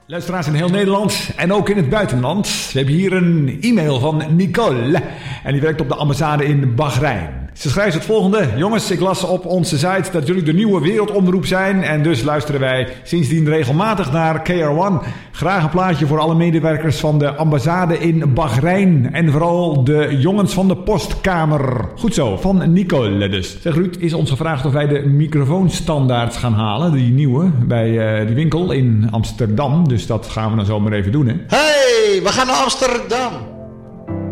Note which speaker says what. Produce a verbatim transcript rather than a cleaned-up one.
Speaker 1: Luisteraars in heel Nederland en ook in het buitenland. We hebben hier een e-mail van Nicole. En die werkt op de ambassade in Bahrein. Ze schrijft het volgende. Jongens, ik las op onze site dat jullie de nieuwe wereldomroep zijn. En dus luisteren wij sindsdien regelmatig naar K R one. Graag een plaatje voor alle medewerkers van de ambassade in Bahrein. En vooral de jongens van de postkamer. Goed zo, van Nicole dus. Zeg Ruud, is ons gevraagd of wij de microfoonstandaards gaan halen. Die nieuwe, bij uh, die winkel in Amsterdam. Dus dat gaan we dan zomaar even doen, hè.
Speaker 2: Hey, we gaan naar Amsterdam.